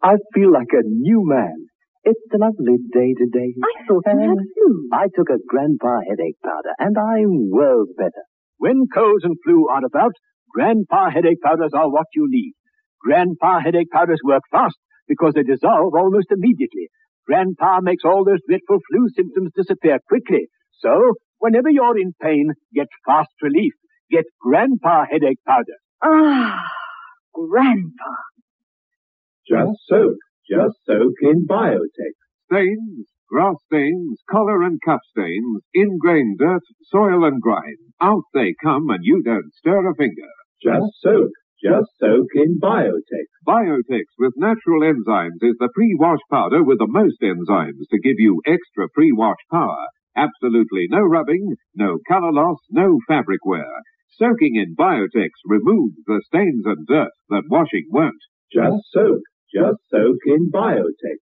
I feel like a new man. It's a lovely day today. I thought you had flu. I took a Grandpa headache powder, and I'm worlds better. When colds and flu are about, Grandpa headache powders are what you need. Grandpa headache powders work fast because they dissolve almost immediately. Grandpa makes all those dreadful flu symptoms disappear quickly. So, whenever you're in pain, get fast relief. Get Grandpa headache powder. Ah, Grandpa. Just soak in Biotex. Stains, grass stains, collar and cup stains, ingrained dirt, soil and grime. Out they come and you don't stir a finger. Just soak in Biotex. Biotex with natural enzymes is the pre-wash powder with the most enzymes to give you extra pre-wash power. Absolutely no rubbing, no color loss, no fabric wear. Soaking in Biotex removes the stains and dirt that washing won't. Just soak in Biotex.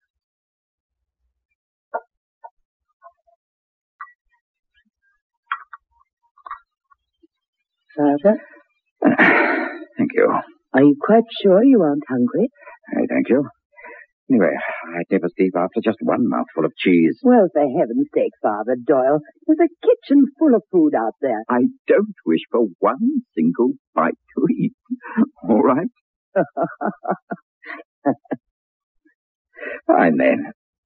Father? Thank you. Are you quite sure you aren't hungry? Thank you. Anyway, I'd never sleep after just one mouthful of cheese. Well, for heaven's sake, Father Doyle, there's a kitchen full of food out there. I don't wish for one single bite to eat. All right? Fine, then.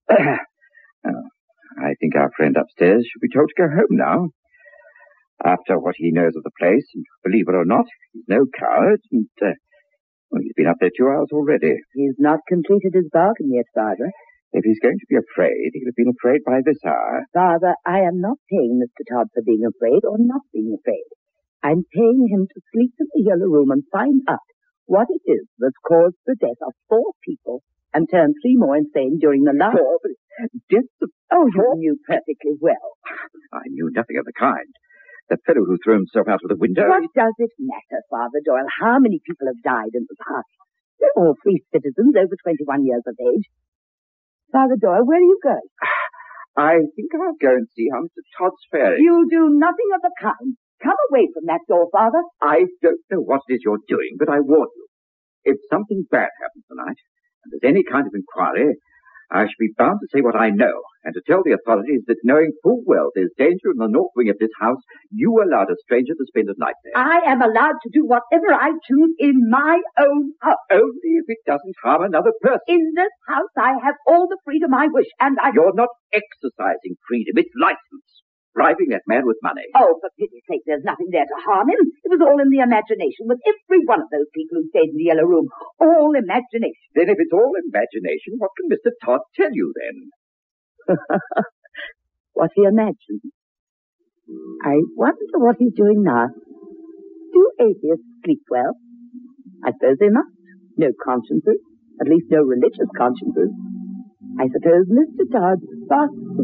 I think our friend upstairs should be told to go home now. After what he knows of the place, and believe it or not, he's no coward, and, he's been up there 2 hours already. He's not completed his bargain yet, Father. If he's going to be afraid, he'll have been afraid by this hour. Father, I am not paying Mr. Todd for being afraid or not being afraid. I'm paying him to sleep in the yellow room and find out what it is that's caused the death of 4 people and turned 3 more insane during the last... 4 deaths of... Oh, you knew perfectly well. I knew nothing of the kind. The fellow who threw himself out of the window... What does it matter, Father Doyle, how many people have died in this house? They're all free citizens over 21 years of age. Father Doyle, where are you going? I think I'll go and see how Mr. Todd's faring. You'll do nothing of the kind. Come away from that door, Father. I don't know what it is you're doing, but I warn you. If something bad happens tonight, and there's any kind of inquiry, I shall be bound to say what I know, and to tell the authorities that knowing full well there's danger in the north wing of this house, you allowed a stranger to spend a night there. I am allowed to do whatever I choose in my own house. Only if it doesn't harm another person. In this house, I have all the freedom I wish, and I... You're not exercising freedom, it's license. Bribing that man with money. Oh, for pity's sake, there's nothing there to harm him. It was all in the imagination, with every one of those people who stayed in the Yellow Room. All imagination. Then if it's all imagination, what can Mr. Todd tell you then? What he imagined. I wonder what he's doing now. Do atheists sleep well? I suppose they must. No consciences. At least no religious consciences. I suppose Mr. Todd fasts